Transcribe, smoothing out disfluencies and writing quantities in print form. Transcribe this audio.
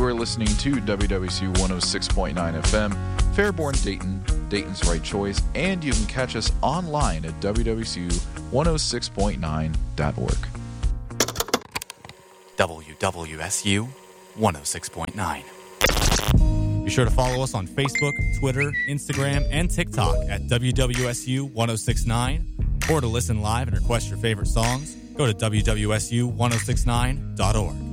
are listening to WWCU 106.9 FM, Fairborn, Dayton, Dayton's right choice, and you can catch us online at WWCU106.9.org. WWSU 106.9. Be sure to follow us on Facebook, Twitter, Instagram, and TikTok at WWSU 106.9, or to listen live and request your favorite songs, go to WWSU1069.org.